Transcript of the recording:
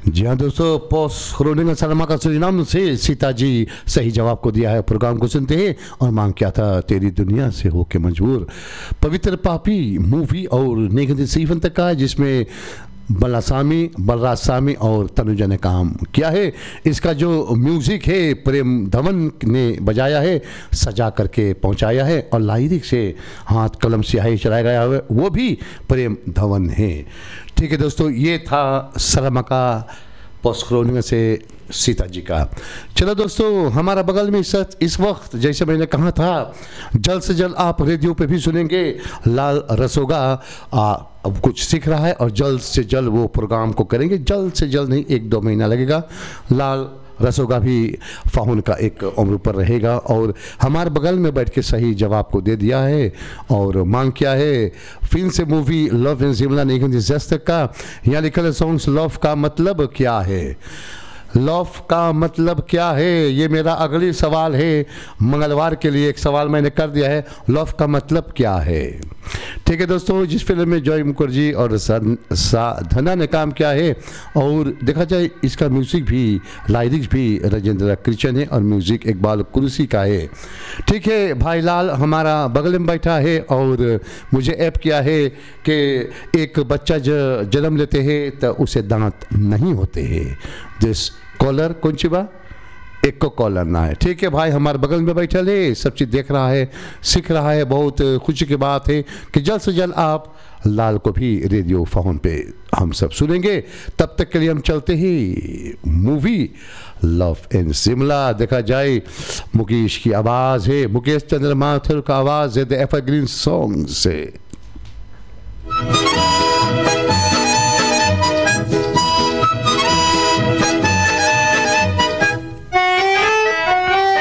जी हाँ दोस्तों, post corona Salma का सुरीनाम से सीता जी सही जवाब को दिया है। प्रोग्राम को सुनते हैं और मांग क्या था तेरी दुनिया से होके मजबूर। पवित्र पापी मूवी और नेगंदी सीफन तक का है, जिसमें बलराज सामी और तनुजा ने काम किया है। इसका जो म्यूज़िक है प्रेम धवन ने बजाया है, सजा करके पहुंचाया है, और लाइरिक से हाथ कलम स्याही चलाया गया है वो भी प्रेम धवन है। ठीक है दोस्तों, ये था सरमा का पोस्ट कोरोना से सीता जी का। चलो दोस्तों, हमारा बगल में इस वक्त जैसे मैंने कहा था, जल्द से जल्द आप रेडियो पे भी सुनेंगे लाल रसोगा अब कुछ सीख रहा है और जल्द से जल्द वो प्रोग्राम को करेंगे। जल्द से जल्द नहीं, 1-2 महीना लगेगा। लाल रसोगा भी फाहुन का एक उम्र पर रहेगा और हमारे बगल में बैठ के सही जवाब को दे दिया है और मांग किया है फिल्म से मूवी लव इन शिमला नेगंदी जस्त का। यहाँ लिखा है सॉन्ग्स लव का मतलब क्या है। लव का मतलब क्या है, ये मेरा अगली सवाल है। मंगलवार के लिए एक सवाल मैंने कर दिया है, लव का मतलब क्या है। ठीक है दोस्तों, जिस फिल्म में जॉय मुखर्जी और साधना ने काम किया है और देखा जाए इसका म्यूज़िक भी लाइरिक्स भी राजेंद्र कृष्ण है और म्यूज़िक इकबाल कुरैशी का है। ठीक है, भाई लाल हमारा बगल में बैठा है और मुझे ऐप किया है कि एक बच्चा जन्म लेते हैं तो उसे दांत नहीं होते हैं। जिस कॉलर कौन सी बा एक को कॉलर ना है। ठीक है भाई, हमारे बगल में बैठा है, सब चीज़ देख रहा है, सीख रहा है। बहुत खुशी की बात है कि जल्द से जल्द आप लाल को भी रेडियो फाहुन पे हम सब सुनेंगे। तब तक के लिए हम चलते ही मूवी लव इन शिमला। देखा जाए मुकेश की आवाज़ है, मुकेश चंद्र माथुर का आवाज़ है द एवरग्रीन सॉन्ग से।